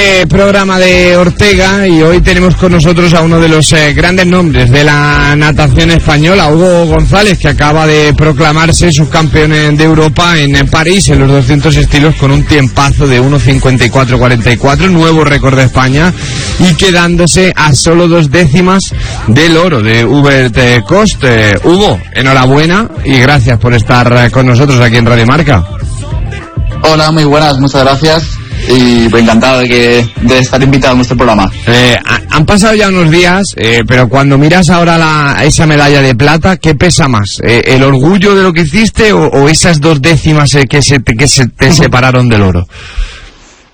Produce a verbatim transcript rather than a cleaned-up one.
Eh, programa de Ortega, y hoy tenemos con nosotros a uno de los eh, grandes nombres de la natación española, Hugo González, que acaba de proclamarse subcampeón de Europa en, en París en los doscientos estilos con un tiempazo de uno cincuenta y cuatro cuarenta y cuatro, nuevo récord de España, y quedándose a solo dos décimas del oro de Hubert eh, Cost. Eh, Hugo, enhorabuena y gracias por estar eh, con nosotros aquí en Radio Marca. Hola, muy buenas, muchas gracias. Y pues encantado de, que, de estar invitado a nuestro programa. Eh, han pasado ya unos días, eh, pero cuando miras ahora la, esa medalla de plata, ¿qué pesa más? Eh, ¿El orgullo de lo que hiciste o, o esas dos décimas eh, que se te, que se te separaron del oro?